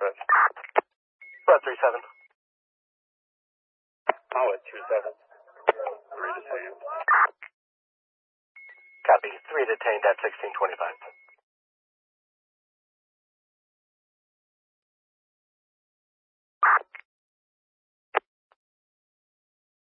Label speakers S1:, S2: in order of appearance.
S1: Red 37.
S2: Oh, at 27. 3 detained.
S1: Copy. 3 detained at 1625.